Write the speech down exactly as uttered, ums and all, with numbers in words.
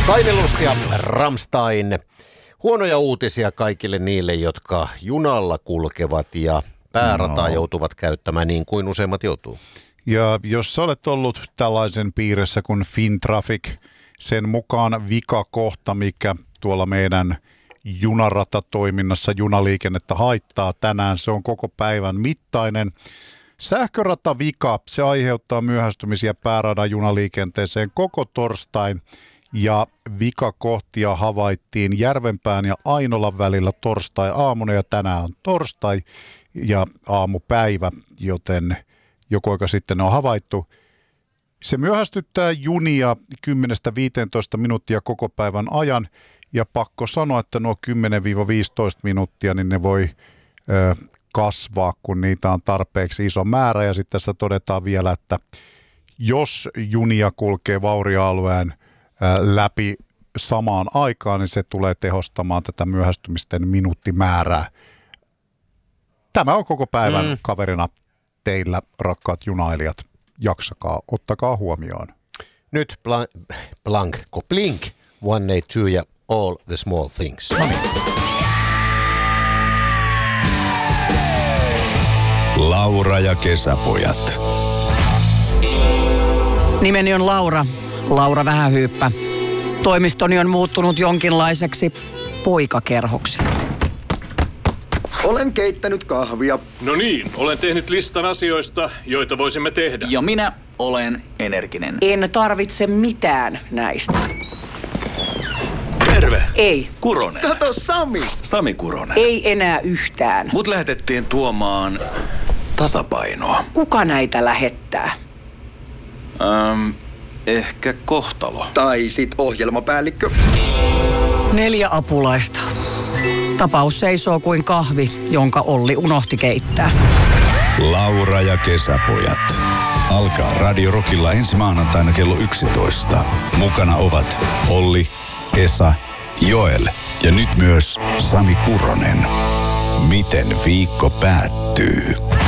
Kainelust ja Rammstein. Huonoja uutisia kaikille niille, jotka junalla kulkevat ja päärataa no. joutuvat käyttämään niin kuin useimmat joutuu. Ja jos sä olet ollut tällaisen piirissä kuin Fintraffic, sen mukaan vikakohta, mikä tuolla meidän junaratatoiminnassa junaliikennettä haittaa tänään, se on koko päivän mittainen. Sähköratavika, se aiheuttaa myöhästymisiä pääradan junaliikenteeseen koko torstain. Ja vikakohtia havaittiin Järvenpään ja Ainolan välillä torstai-aamuna ja tänään on torstai ja aamupäivä, joten joku aika sitten on havaittu. Se myöhästyttää junia kymmenestä viiteentoista minuuttia koko päivän ajan ja pakko sanoa, että nuo kymmenen viisitoista minuuttia, niin ne voi ö, kasvaa, kun niitä on tarpeeksi iso määrä. Ja sitten tässä todetaan vielä, että jos junia kulkee Vaurio-alueen läpi samaan aikaan, niin se tulee tehostamaan tätä myöhästymisten minuuttimäärää. Tämä on koko päivän mm. kaverina teillä, rakkaat junailijat. Jaksakaa, ottakaa huomioon. Nyt blank, blank blink, one eight two ja all the small things. No niin. Laura ja kesäpojat. Nimeni on Laura. Laura Vähähyyppä. Toimistoni on muuttunut jonkinlaiseksi poikakerhoksi. Olen keittänyt kahvia. No niin, olen tehnyt listan asioista, joita voisimme tehdä. Ja minä olen energinen. En tarvitse mitään näistä. Terve. Ei. Kuronen. Kato Sami. Sami Kuronen. Ei enää yhtään. Mut lähetettiin tuomaan tasapainoa. Kuka näitä lähettää? Ähm, ehkä kohtalo. Tai sit ohjelmapäällikkö. Neljä apulaista. Tapaus seisoo kuin kahvi, jonka Olli unohti keittää. Laura ja kesäpojat. Alkaa Radio Rockilla ensi maanantaina kello yksitoista. Mukana ovat Olli, Esa, Joel ja nyt myös Sami Kuronen. Miten viikko päättyy?